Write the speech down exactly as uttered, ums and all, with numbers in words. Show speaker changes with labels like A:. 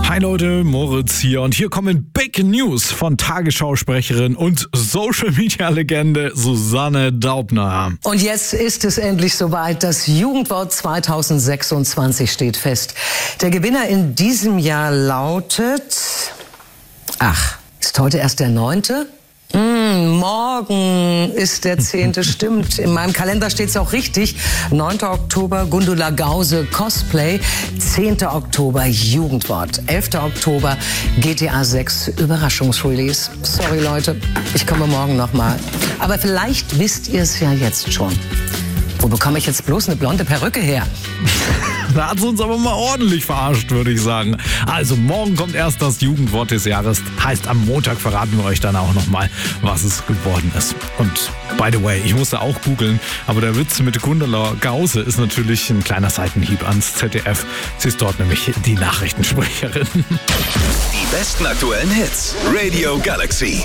A: Hi Leute, Moritz hier und hier kommen Big News von Tagesschausprecherin und Social-Media-Legende Susanne Daubner.
B: Und jetzt ist es endlich soweit, das Jugendwort zweitausendsechsundzwanzig steht fest. Der Gewinner in diesem Jahr lautet... Ach, ist heute erst der neunte? Hm, morgen ist der zehnte, stimmt. In meinem Kalender steht es auch richtig. neunter Oktober Gundula Gause Cosplay. zehnter Oktober Jugendwort. elfter Oktober G T A sechs Überraschungsrelease. Sorry Leute, ich komme morgen nochmal. Aber vielleicht wisst ihr es ja jetzt schon. Wo bekomme ich jetzt bloß eine blonde Perücke her?
A: Da hat sie uns aber mal ordentlich verarscht, würde ich sagen. Also morgen kommt erst das Jugendwort des Jahres. Heißt, am Montag verraten wir euch dann auch nochmal, was es geworden ist. Und by the way, ich musste auch googeln, aber der Witz mit Gundula Gause ist natürlich ein kleiner Seitenhieb ans Z D F. Sie ist dort nämlich die Nachrichtensprecherin.
C: Die besten aktuellen Hits. Radio Galaxy.